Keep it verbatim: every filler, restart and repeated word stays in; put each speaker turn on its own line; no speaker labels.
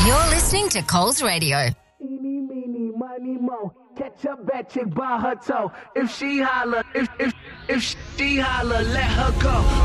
You're listening to Coles Radio.
Eeny, meeny, miny, mo. Catch a bad chick by her toe. If she holler, if if if she holler, let her go.